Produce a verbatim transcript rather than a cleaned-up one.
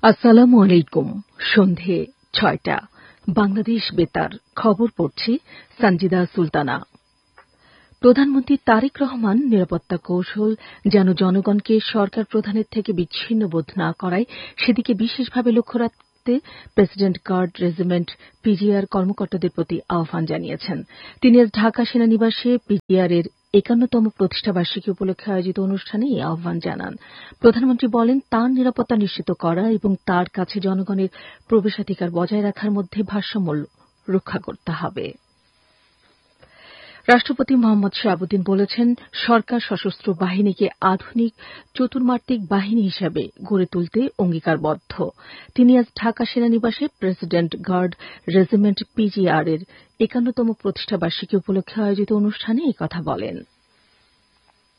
আসসালামু আলাইকুম। সন্ধে ছয়টা বাংলাদেশ বেতার খবর পড়ছি সঞ্জিদা সুলতানা। প্রধানমন্ত্রী তারেক রহমান নিরাপত্তা কৌশল যেন জনগণকে সরকার প্রধানের থেকে বিচ্ছিন্ন বোধ না করায় সেদিকে বিশেষভাবে লক্ষ্য রাখতে প্রেসিডেন্ট গার্ড রেজিমেন্ট পিজিআর কর্মকর্তাদের প্রতি আহ্বান জানিয়েছেন। তিনি আজ ঢাকা সেনানিবাসে পিজিআর এর একান্নতম প্রতিষ্ঠাবার্ষিকী উপলক্ষে আয়োজিত অনুষ্ঠানে এই আহ্বান জানান। প্রধানমন্ত্রী বলেন, তাঁর নিরাপত্তা নিশ্চিত করা এবং তাঁর কাছে জনগণের প্রবেশাধিকার বজায় রাখার মধ্যে ভারসাম্য রক্ষা করতে হবে। রাষ্ট্রপতি মোহাম্মদ শাহাবুদ্দিন বলেছেন, সরকার সশস্ত্র বাহিনীকে আধুনিক চতুর্মাত্রিক বাহিনী হিসেবে গড়ে তুলতে অঙ্গীকারবদ্ধ। তিনি আজ ঢাকা সেনানিবাসে প্রেসিডেন্ট গার্ড রেজিমেন্ট পিজিআর এর একান্নতম প্রতিষ্ঠাবার্ষিকী উপলক্ষে আয়োজিত অনুষ্ঠানে এই কথা বলেন।